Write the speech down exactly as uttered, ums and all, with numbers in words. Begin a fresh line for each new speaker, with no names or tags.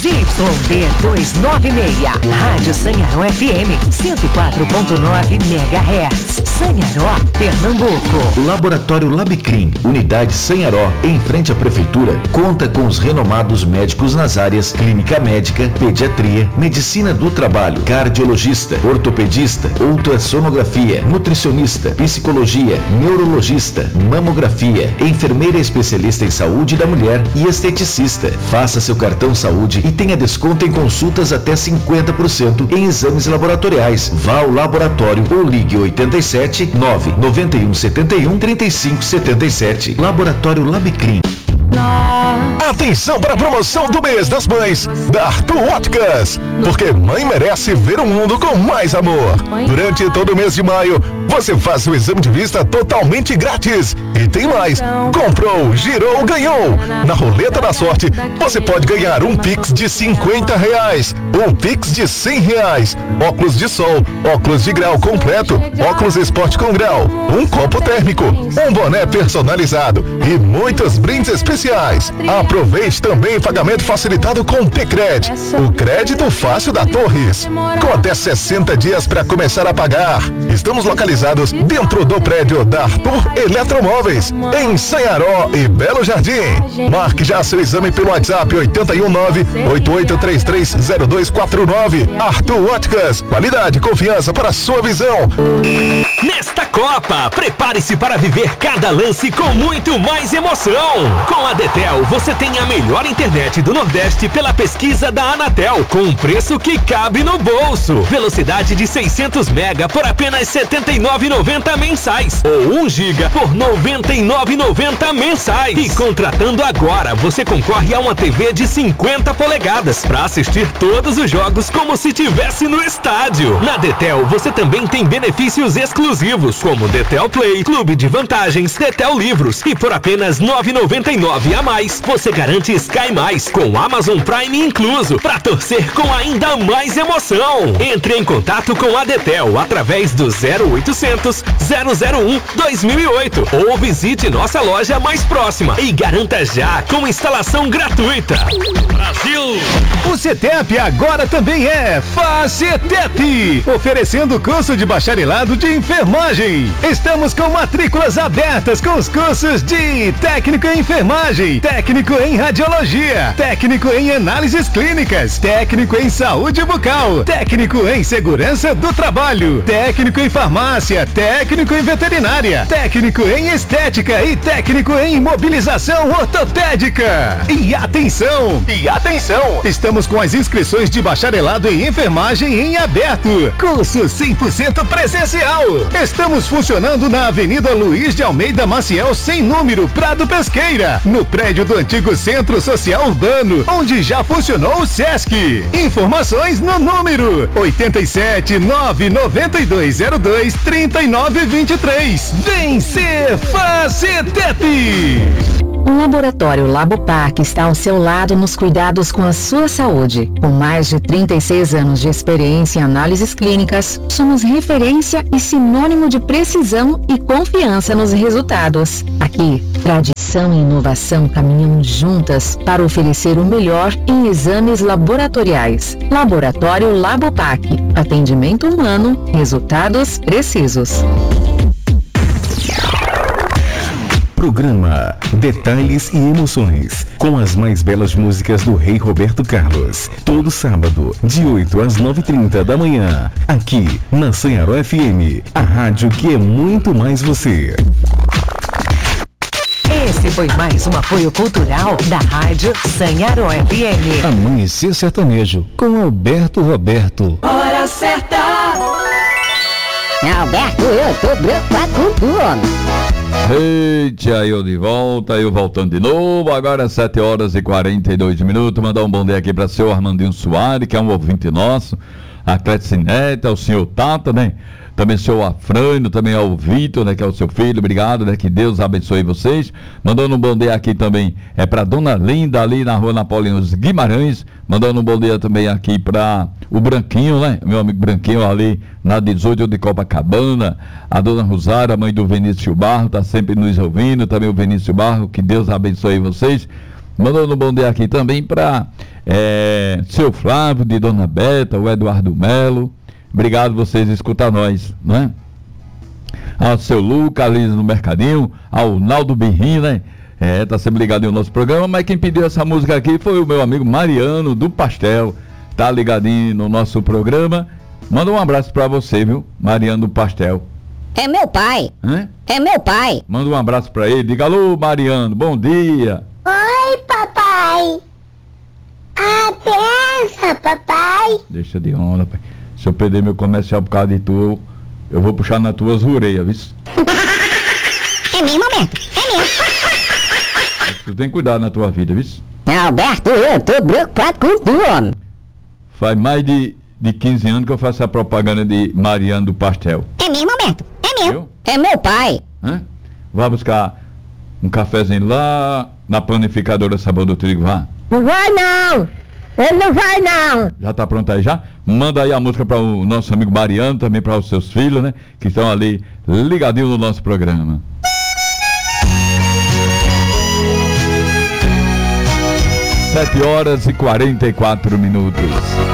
Z Y D duzentos e noventa e seis. Rádio Sanharó F M, cento e quatro ponto nove megahertz. Sanharó, Pernambuco.
Laboratório Labicrim, unidade Sanharó, em frente à prefeitura, conta com os renomados médicos nas áreas clínica médica, pediatria, medicina do trabalho, cardiologista, ortopedista, ultrassonografia, nutricionista, psicologia, neurologista, mamografia, enfermeira especialista em saúde da mulher e esteticista. Faça seu cartão saúde e tenha desconto em consultas até cinquenta por cento em exames laboratoriais. Vá ao laboratório ou ligue oitenta e sete, nove noventa e um setenta e um, trinta e cinco setenta e sete. Laboratório Labicrim.
Atenção para a promoção do mês das mães da Arthur Óticas, porque mãe merece ver o mundo com mais amor. Durante todo o mês de maio, você faz o exame de vista totalmente grátis. E tem mais, comprou, girou, ganhou. Na roleta da sorte, você pode ganhar um Pix de cinquenta reais, um Pix de cem reais, óculos de sol, óculos de grau completo, óculos esporte com grau, um copo térmico, um boné personalizado e muitos brindes especiais. Aproveite também pagamento facilitado com o T-Cred, o crédito fácil da Torres, com até sessenta dias para começar a pagar. Estamos localizados dentro do prédio da Arthur Eletromóveis, em Sanharó e Belo Jardim. Marque já seu exame pelo WhatsApp oito um nove, oito oito três três zero dois quatro nove. Arthur Óticas, qualidade e confiança para a sua visão.
Nesta Copa, prepare-se para viver cada lance com muito mais emoção. Com a Detel, você tem a melhor internet do Nordeste pela pesquisa da Anatel, com um preço que cabe no bolso. Velocidade de seiscentos mega por apenas setenta e nove reais e noventa centavos mensais, ou um giga por noventa e nove reais e noventa centavos mensais. E contratando agora, você concorre a uma T V de cinquenta polegadas para assistir todos os jogos como se estivesse no estádio. Na Detel, você também tem benefícios exclusivos, como Detel Play, Clube de Vantagens, Detel Livros, e por apenas nove reais e noventa e nove centavos a mais, você garante Sky Mais, com Amazon Prime incluso, para torcer com ainda mais emoção. Entre em contato com a Detel através do zero oitocentos, zero zero um, dois mil e oito ou visite nossa loja mais próxima e garanta já com instalação gratuita. Brasil!
O CETEP agora também é FACETEP, oferecendo curso de bacharelado de enfermagem. Estamos com matrículas abertas com os cursos de técnico em enfermagem, técnico em radiologia, técnico em análises clínicas, técnico em saúde bucal, técnico em segurança do trabalho, técnico em farmácia, técnico em veterinária, técnico em estética e técnico em imobilização ortopédica. E atenção, e atenção, estamos com as inscrições de bacharelado em enfermagem em aberto, curso cem por cento presencial. Estamos funcionando na Avenida Luiz de Almeida Maciel, sem número, Prado Pesqueira, no prédio do antigo Centro Social Urbano, onde já funcionou o Sesc. Informações no número oito sete, nove nove dois zero dois, três nove dois três. Vem ser FACETEP!
O Laboratório Labopac está ao seu lado nos cuidados com a sua saúde. Com mais de trinta e seis anos de experiência em análises clínicas, somos referência e sinônimo de precisão e confiança nos resultados. Aqui, tradição e inovação caminham juntas para oferecer o melhor em exames laboratoriais. Laboratório Labopac. Atendimento humano, resultados precisos.
Programa Detalhes e Emoções, com as mais belas músicas do Rei Roberto Carlos. Todo sábado, de oito às nove e trinta da manhã, aqui na Sanharó F M, a rádio que é muito mais você.
Esse foi mais um apoio cultural da Rádio Sanharó F M.
Amanhecer Sertanejo, com Alberto Roberto.
Hora certa!
Alberto, eu tô preocupado com tudo, homem.
Eita, eu de volta, eu voltando de novo, agora sete horas e quarenta e dois minutos, mandar um bom dia aqui para o seu Armandinho Soares, que é um ouvinte nosso, a Cletineta, o senhor Tata, né? Também o seu Afrânio, também ao Vitor, né, que é o seu filho, obrigado, né, que Deus abençoe vocês. Mandando um bom dia aqui também, é para Dona Linda, ali na rua Napoleão Guimarães, mandando um bom dia também aqui para o Branquinho, né, meu amigo Branquinho, ali na dezoito de Copacabana, a Dona Rosária, mãe do Vinícius Barro, tá sempre nos ouvindo, também o Vinícius Barro, que Deus abençoe vocês. Mandando um bom dia aqui também para é, seu Flávio, de Dona Beta, o Eduardo Melo. Obrigado vocês escutar nós, né? Ao seu Lucas, ali no Mercadinho, ao Naldo Birrim, né? É, tá sempre ligado no nosso programa, mas quem pediu essa música aqui foi o meu amigo Mariano do Pastel. Tá ligadinho no nosso programa. Manda um abraço pra você, viu? Mariano do Pastel.
É meu pai.
Hã?
É meu pai.
Manda um abraço pra ele. Diga, alô, Mariano, bom dia.
Oi, papai. A benção, papai.
Deixa de onda, pai. Se eu perder meu comercial por causa de tu, eu vou puxar nas tuas orelhas, viu?
É meu momento. É meu.
Tu tem cuidado na tua vida, viu?
Alberto, eu tô preocupado com tu, homem.
Faz mais de, de quinze anos que eu faço a propaganda de Mariano do Pastel.
É meu momento. É meu.
Viu?
É meu pai.
Hã? Vá buscar um cafezinho lá na panificadora Sabor do Trigo, vá.
Não vai não. Ele não vai não.
Já tá pronto aí já? Manda aí a música para o nosso amigo Mariano, também para os seus filhos, né? Que estão ali ligadinhos no nosso programa. Sete horas e quarenta e quatro minutos.